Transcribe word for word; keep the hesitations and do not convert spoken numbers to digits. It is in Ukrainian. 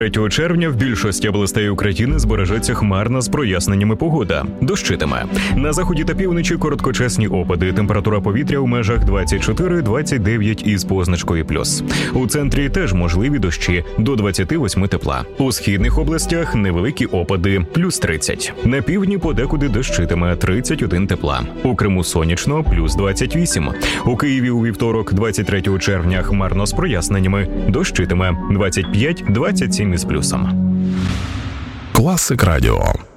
третього червня в більшості областей України збережеться хмарна з проясненнями погода. Дощитиме. На заході та півночі короткочасні опади. Температура повітря у межах двадцять чотири - двадцять дев'ять із позначкою плюс. У центрі теж можливі дощі до двадцять восьми тепла. У східних областях невеликі опади плюс тридцять. На півдні подекуди дощитиме тридцять один тепла. У Криму сонячно плюс двадцять вісім. У Києві у вівторок двадцять третього червня хмарно з проясненнями. Дощитиме двадцять п'ять - двадцять сім із плюсом. Класик Радіо.